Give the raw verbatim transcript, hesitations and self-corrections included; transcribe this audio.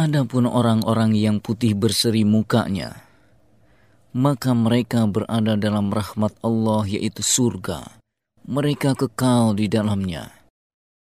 Adapun orang-orang yang putih berseri mukanya, maka mereka berada dalam rahmat Allah, yaitu surga. Mereka kekal di dalamnya.